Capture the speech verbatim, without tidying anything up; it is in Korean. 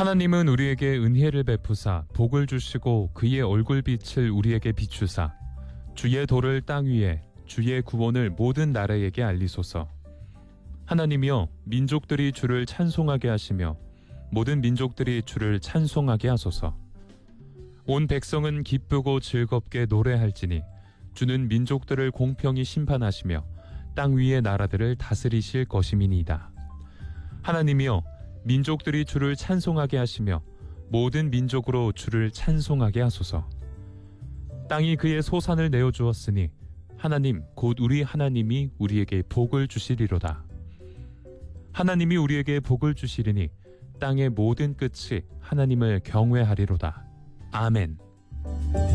하나님은 우리에게 은혜를 베푸사 복을 주시고 그의 얼굴빛을 우리에게 비추사 주의 도를 땅 위에 주의 구원을 모든 나라에게 알리소서. 하나님이여, 민족들이 주를 찬송하게 하시며 모든 민족들이 주를 찬송하게 하소서. 온 백성은 기쁘고 즐겁게 노래할지니 주는 민족들을 공평히 심판하시며 땅 위의 나라들을 다스리실 것임이니이다. 하나님이여, 민족들이 주를 찬송하게 하시며 모든 민족으로 주를 찬송하게 하소서. 땅이 그의 소산을 내어주었으니 하나님 곧 우리 하나님이 우리에게 복을 주시리로다. 하나님이 우리에게 복을 주시리니 땅의 모든 끝이 하나님을 경외하리로다. 아멘.